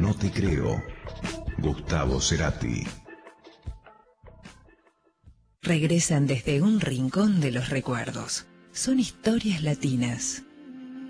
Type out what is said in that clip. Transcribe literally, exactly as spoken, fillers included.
No te creo. Gustavo Cerati. Regresan desde un rincón de los recuerdos. Son historias latinas